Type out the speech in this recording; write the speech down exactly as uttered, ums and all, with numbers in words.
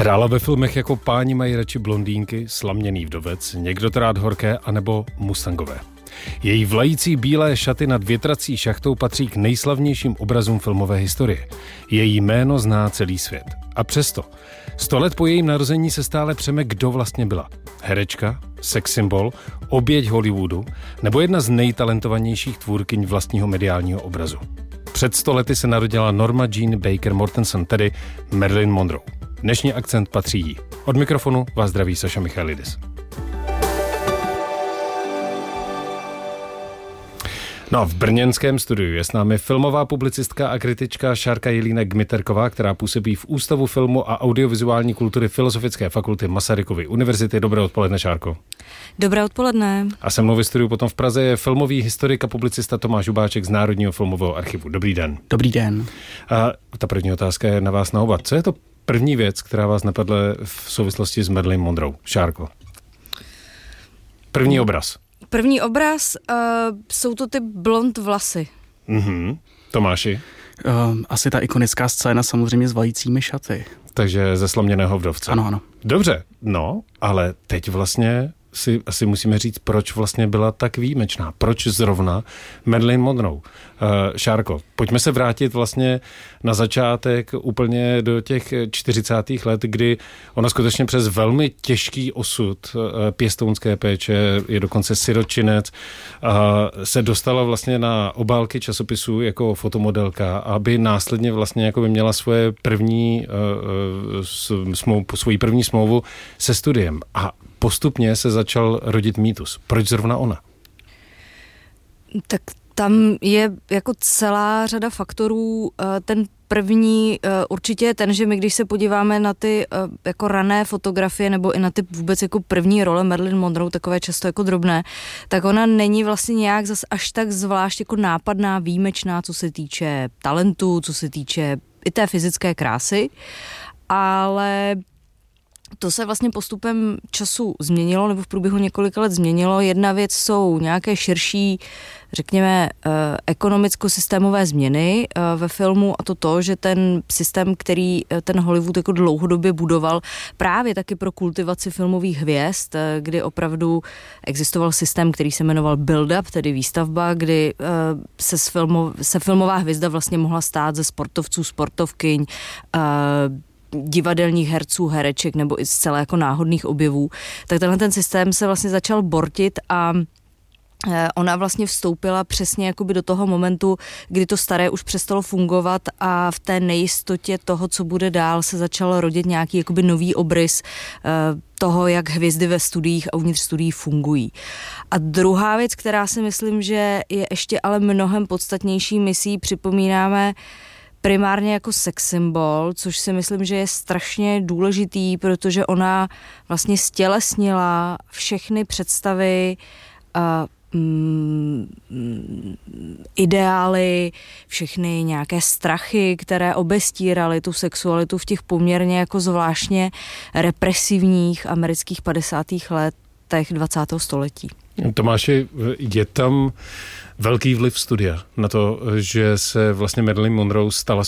Hrála ve filmech jako Páni mají radši blondýnky, Slaměný vdovec, Někdo to rád horké anebo Mustangové. Její vlající bílé šaty nad větrací šachtou patří k nejslavnějším obrazům filmové historie. Její jméno zná celý svět. A přesto, sto let po jejím narození se stále přeme, kdo vlastně byla. Herečka, sex symbol, oběť Hollywoodu nebo jedna z nejtalentovanějších tvůrkyň vlastního mediálního obrazu. Před sto lety se narodila Norma Jean Baker Mortensen, tedy Marilyn Monroe. Dnešní akcent patří jí. Od mikrofonu vás zdraví Saša Michailidis. No, v brněnském studiu je s námi filmová publicistka a kritička Šárka Jelínek Gmiterková, která působí v Ústavu filmu a audiovizuální kultury Filozofické fakulty Masarykovy univerzity. Dobré odpoledne, Šárko. Dobré odpoledne. A se mnou ve studiu potom v Praze je filmový historik a publicista Tomáš Hubáček z Národního filmového archivu. Dobrý den. Dobrý den. A ta první otázka je na vás na oba. Co je to první věc, která vás napadla v souvislosti s Marilyn Monroe? Šárko. První obraz. První obraz, uh, jsou to ty blond vlasy. Mhm. Tomáši? Uh, asi ta ikonická scéna samozřejmě s valícími šaty. Takže ze Slaměného vdovce. Ano, ano. Dobře, no, ale teď vlastně si asi musíme říct, proč vlastně byla tak výjimečná. Proč zrovna Marilyn Monroe? Uh, Šárko, pojďme se vrátit vlastně na začátek úplně do těch čtyřicátých let, kdy ona skutečně přes velmi těžký osud uh, pěstounské péče, je dokonce siročinec, uh, se dostala vlastně na obálky časopisů jako fotomodelka, aby následně vlastně jako by měla svoje první uh, smou, svoji první smlouvu se studiem. A postupně se začal rodit mýtus. Proč zrovna ona? Tak tam je jako celá řada faktorů. Ten první určitě je ten, že my když se podíváme na ty jako rané fotografie nebo i na ty vůbec jako první role Marilyn Monroe, takové často jako drobné, tak ona není vlastně nějak zas až tak zvlášť jako nápadná, výjimečná, co se týče talentu, co se týče i té fyzické krásy, ale to se vlastně postupem času změnilo, nebo v průběhu několika let změnilo. Jedna věc jsou nějaké širší, řekněme, ekonomicko-systémové změny ve filmu a to to, že ten systém, který ten Hollywood jako dlouhodobě budoval právě taky pro kultivaci filmových hvězd, kdy opravdu existoval systém, který se jmenoval build-up, tedy výstavba, kdy se, filmo, se filmová hvězda vlastně mohla stát ze sportovců, sportovkyň, divadelních herců, hereček nebo i z celé jako náhodných objevů, tak tenhle ten systém se vlastně začal bortit a ona vlastně vstoupila přesně jakoby do toho momentu, kdy to staré už přestalo fungovat a v té nejistotě toho, co bude dál, se začal rodit nějaký jakoby nový obrys toho, jak hvězdy ve studiích a uvnitř studií fungují. A druhá věc, která si myslím, že je ještě ale mnohem podstatnější, my si ji připomínáme primárně jako sex symbol, což si myslím, že je strašně důležitý, protože ona vlastně stělesnila všechny představy, uh, mm, ideály, všechny nějaké strachy, které obestíraly tu sexualitu v těch poměrně jako zvláštně represivních amerických padesátých letech dvacátého století. Tomáši, je tam velký vliv studia na to, že se vlastně Marilyn Monroe stala